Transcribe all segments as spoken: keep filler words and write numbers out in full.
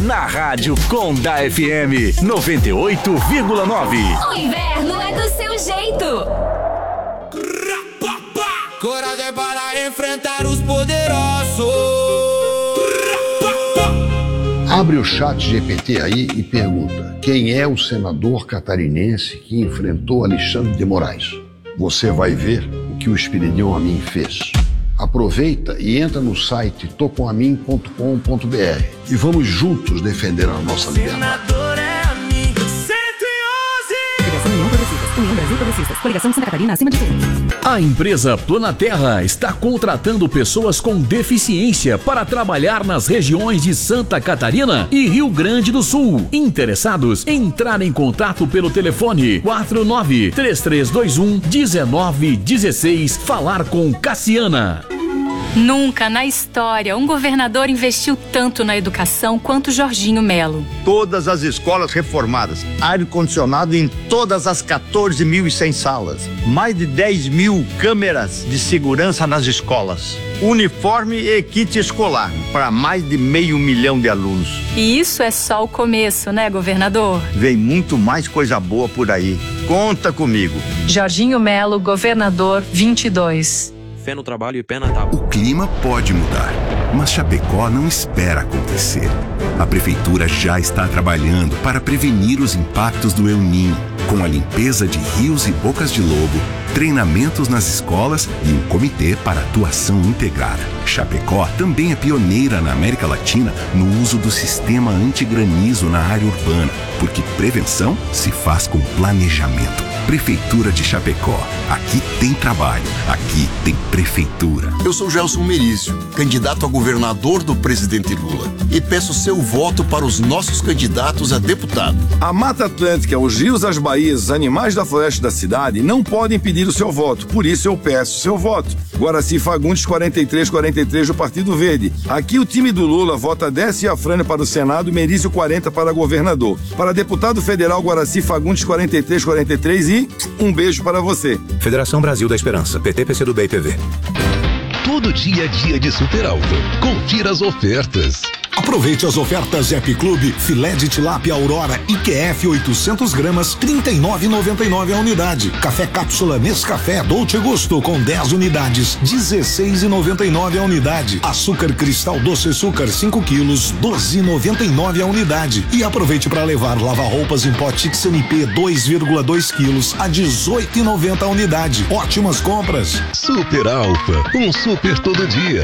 na Rádio Conda F M noventa e oito vírgula nove. O inverno é do seu jeito. Coragem para enfrentar os poderosos. Abre o chat G P T aí e pergunta: quem é o senador catarinense que enfrentou Alexandre de Moraes? Você vai ver o que o Espiridião Amin fez. Aproveita e entra no site tocoamin ponto com ponto b r e vamos juntos defender a nossa liberdade. Senador é Amin cento e onze. Federação União Progressistas, União Brasil Progressistas, Coligação Santa Catarina acima de tudo. A empresa Planaterra está contratando pessoas com deficiência para trabalhar nas regiões de Santa Catarina e Rio Grande do Sul. Interessados? Entrar em contato pelo telefone quatro nove três três dois um um nove um seis. Falar com Cassiana. Nunca na história um governador investiu tanto na educação quanto Jorginho Melo. Todas as escolas reformadas, ar-condicionado em todas as quatorze mil e cem salas, mais de dez mil câmeras de segurança nas escolas, uniforme e kit escolar para mais de meio milhão de alunos. E isso é só o começo, né, governador? Vem muito mais coisa boa por aí. Conta comigo. Jorginho Melo, governador vinte e dois. Fé no trabalho e pé na tábua. O clima pode mudar, mas Chapecó não espera acontecer. A prefeitura já está trabalhando para prevenir os impactos do El Niño, com a limpeza de rios e bocas de lobo, treinamentos nas escolas e um comitê para atuação integrada. Chapecó também é pioneira na América Latina no uso do sistema antigranizo na área urbana, porque prevenção se faz com planejamento. Prefeitura de Chapecó. Aqui tem trabalho, aqui tem prefeitura. Eu sou Gelson Merício, candidato a governador do presidente Lula, e peço seu voto para os nossos candidatos a deputado. A Mata Atlântica, os rios, as baías, os animais da floresta da cidade não podem pedir o seu voto, por isso eu peço seu voto. Guaraci Fagundes quarenta e três quarenta e três do Partido Verde. Aqui o time do Lula vota Décio Afrânio para o Senado, Merício quarenta para governador. Para deputado federal, Guaraci Fagundes quarenta e três quarenta e três e um beijo para você. Federação Brasil da Esperança, P T, P C do B e P V. Todo dia é dia de Super Alto. Confira as ofertas. Aproveite as ofertas App Clube, filé de tilápia Aurora I Q F oitocentos gramas, trinta e nove reais e noventa e nove centavos a unidade. Café cápsula Nescafé Dolce Gusto com dez unidades, dezesseis reais e noventa e nove centavos a unidade. Açúcar Cristal Doce Açúcar cinco quilos, doze reais e noventa e nove centavos a unidade. E aproveite para levar lava-roupas em pote X N P dois vírgula dois quilos a dezoito reais e noventa centavos a unidade. Ótimas compras. Super Alfa, um super todo dia.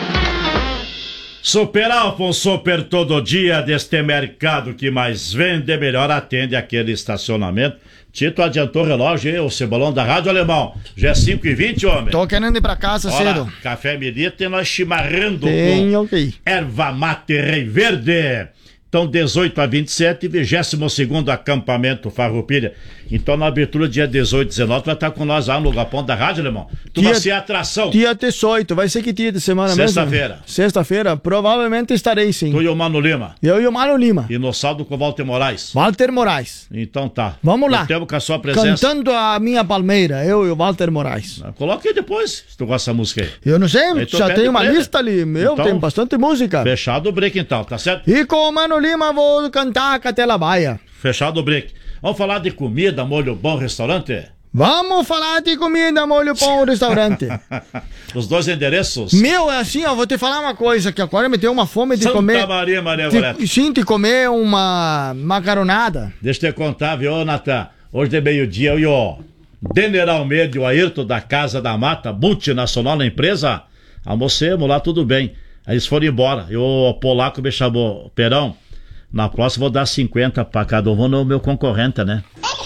Super Alfa, um super todo dia deste mercado que mais vende, melhor atende aquele estacionamento. Tito adiantou o relógio, hein? O cebolão da Rádio Alemão. Já é cinco e vinte, homem. Tô querendo ir pra casa Olha, cedo. Café Milita e nós chimarrando Tenho com que ir. erva mate Rei Verde. Então, dezoito a vinte e sete, vigésimo segundo acampamento Farroupilha. Então, na abertura, dia dezoito e dezenove, vai estar com nós lá no Galpão da Rádio, Alemão. Tu Dia- vai ser a atração. Dia dezoito, vai ser que dia de semana mesmo? Sexta-feira. Sexta-feira, provavelmente estarei sim. Tu e o Mano Lima. Eu e o Mano Lima. E no sábado com o Walter Moraes. Walter Moraes. Então tá. Vamos lá. Contemos com a sua presença. Cantando a minha palmeira, eu e o Walter Moraes. Coloca aí depois, se tu gosta dessa música aí. Eu não sei, Aí tu já pede tem uma pra ele. lista ali. Meu, Então, tem bastante música. Fechado o break então, tá certo? E com o Mano Lima vou cantar a Catela Baia. Fechado o break. Vamos falar de comida, molho bom, restaurante? Vamos falar de comida, molho pão, restaurante. Os dois endereços? Meu, é assim, ó, vou te falar uma coisa, que agora me deu uma fome de Santa comer. Maria, Maria de, Gorete. Sim, de comer uma macaronada. Deixa eu te contar, viu, Natan? Hoje de meio-dia, eu e o Denner Almeida e o Ayrton da Casa da Mata, multinacional na empresa, almocemos lá, tudo bem. Aí eles foram embora. E o polaco me chamou, Perão, na próxima vou dar cinquenta pra cada um, vou no meu concorrente, né?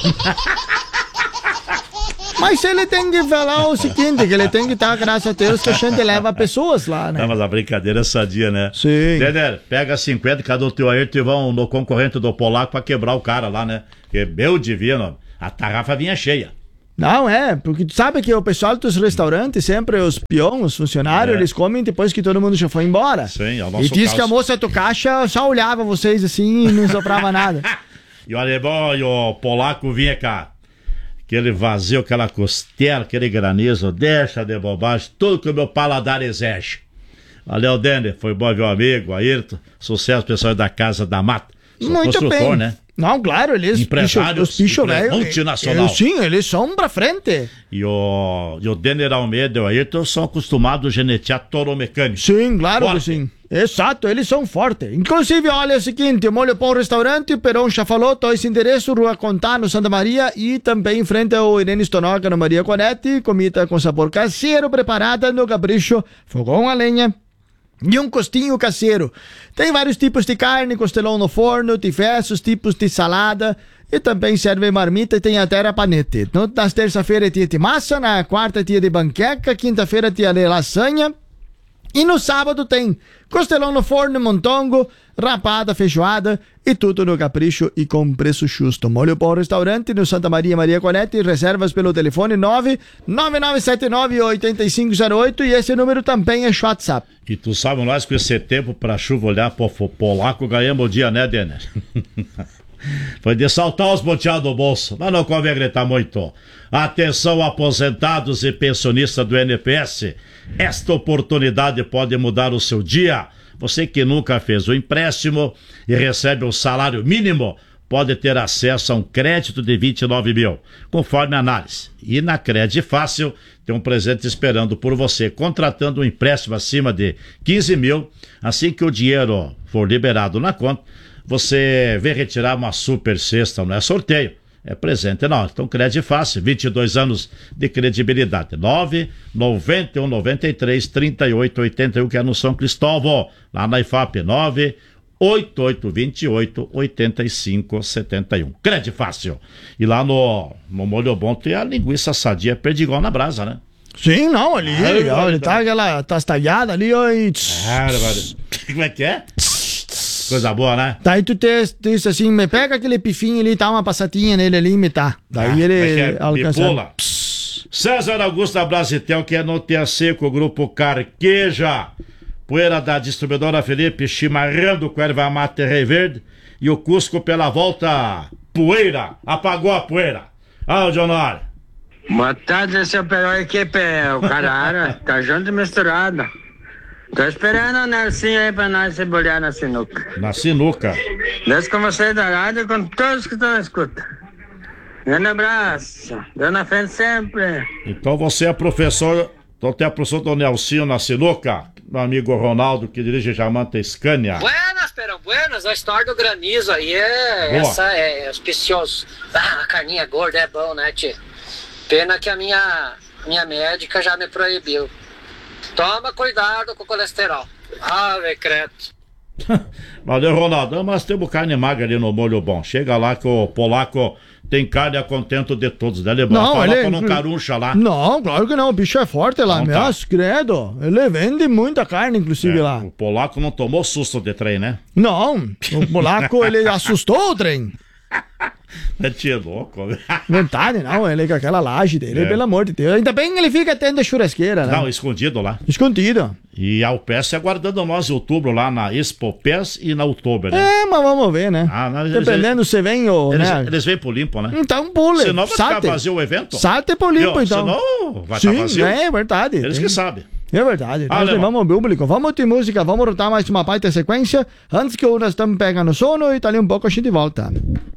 Mas ele tem que falar o seguinte, que ele tem que estar, graças a Deus, que a gente leva pessoas lá, né? Não, mas a brincadeira é sadia, né? Sim. Denner, pega cinquenta, cada um teu Ayrton e vão no concorrente do polaco pra quebrar o cara lá, né? Porque, meu divino, a tarrafa vinha cheia. Não, é, porque tu sabe que o pessoal dos restaurantes, sempre os peões, os funcionários, É. eles comem depois que todo mundo já foi embora. Sim, é o nosso E diz caso. que a moça do caixa só olhava vocês assim e não soprava nada. E o alemão e o polaco vinha cá. Aquele vazio, aquela costela, aquele granizo, deixa de bobagem, tudo que o meu paladar exige. Valeu, Denner. Foi bom ver o amigo, Ayrton. Sucesso, pessoal da Casa da Mata. Sou Muito construtor, bem. né? Não, claro, eles... Empresários, Os bichos empre- velhos... multinacional. eles- Sim, eles são pra frente. E o, e o Denner Almeida e o Ayrton são acostumados a genetear touro mecânico. Sim, claro Forte. que sim. Exato, eles são fortes. Inclusive, olha é o seguinte, Molho Pão Restaurante, Perón Chafaloto, esse endereço, Rua Contá, no Santa Maria, e também em frente ao Irene Stonoca, no Maria Conetti, comida com sabor caseiro, preparada no capricho, fogão a lenha e um costinho caseiro. Tem vários tipos de carne, costelão no forno, diversos tipos de salada, e também serve marmita e tem até rapanete. No- Nas terça-feira tinha de massa, na quarta tinha de banqueca, quinta-feira tinha de lasanha, e no sábado tem costelão no forno, montongo, rapada, feijoada e tudo no capricho e com preço justo. Molho Pão Restaurante no Santa Maria, Maria Conetti, reservas pelo telefone nove nove nove sete nove oito cinco zero oito e esse número também é WhatsApp. E tu sabe, nós com esse tempo pra chuva olhar pro pro polaco ganhamos o dia, né, Denner? Foi de saltar os boteados do bolso, mas não convém gritar muito. Atenção, aposentados e pensionistas do N P S. Esta oportunidade pode mudar o seu dia. Você que nunca fez o empréstimo e recebe o salário mínimo, pode ter acesso a um crédito de vinte e nove mil, conforme a análise. E na Crédito Fácil tem um presente esperando por você, contratando um empréstimo acima de quinze mil. Assim que o dinheiro for liberado na conta, você vem retirar uma super cesta, não é sorteio, é presente não. Então Crédito Fácil, vinte e dois anos de credibilidade. nove nove um nove três trinta e oito oitenta e um, que é no São Cristóvão, lá na I F A P, nove oito oito dois oito oito cinco sete um. Crédito Fácil. E lá no, no Molho Bom tem a linguiça sadia perdigão na brasa, né? Sim, não, ali, Ai, ó, ele ai, tá aquela tastalhada ali, ó, e... Ah, como é que é? Coisa boa, né? Daí tu te, diz assim, me pega aquele pifinho ali, dá uma passadinha nele ali e me tá. Daí Ah, ele como é que é? alcança. Me pula. César Augusto da Brasitel, que é no Tia Seco, Grupo Carqueja. Poeira da distribuidora Felipe, chimarrando com erva mate Rei Verde. E o Cusco pela volta, poeira. Apagou a poeira. Ah, o Jonor. Boa tarde, seu Peró equipe. O Carara tá junto e misturado. Tô esperando o Nelsinho aí pra nós se bolhar na sinuca. Na sinuca. Deus com você da rádio e com todos que estão na escuta. Grande abraço. Deus na frente sempre. Então você é professor, então tem a professora do Nelsinho na sinuca, meu amigo Ronaldo, que dirige Jamanta Scania. Buenas, Perão, buenas. A história do granizo aí é... Boa. Essa é auspicioso. Ah, a carninha gorda é bom, né, tio? Pena que a minha, minha médica já me proibiu. Toma cuidado com o colesterol. Ave credo. Valeu, Ronaldo. Mas temos carne magra ali no Molho Bom. Chega lá que o polaco tem carne a contento de todos, né, Lebão? Não, Fala ele- com um caruncha lá. Não, claro que não, o bicho é forte lá, Não, tá. mas credo, ele vende muita carne, inclusive, É, lá. o polaco não tomou susto de trem, né? Não, o polaco, ele assustou o trem. É tio louco. Verdade, não, ele com aquela laje dele, É. pelo amor de Deus. Ainda bem que ele fica tendo a churrasqueira, né? Não, escondido lá. Escondido. E a U P S aguardando nós em outubro lá na Expo P E S e na Outubro, né? É, mas vamos ver, né? Ah, não, eles- Dependendo se vem ou, Eles, né? eles vêm pro limpo, né? Então pule, Senão vai salte. ficar vazio o evento. Salte pro limpo, Viu? então. Senão vai Sim, estar vazio. é verdade. Eles tem- que sabem. É verdade. Ah, Nós Alemão. levamos o público. Vamos de música, vamos rotar mais uma parte da sequência. Antes que o nós estamos pegando sono e tá ali um pouco a gente volta.